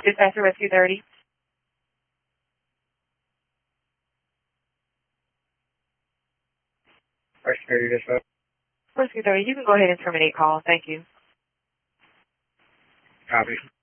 Dispatcher Rescue 30. Rescue 30, dispatch. Rescue 30, you can go ahead and terminate call. Thank you. Copy.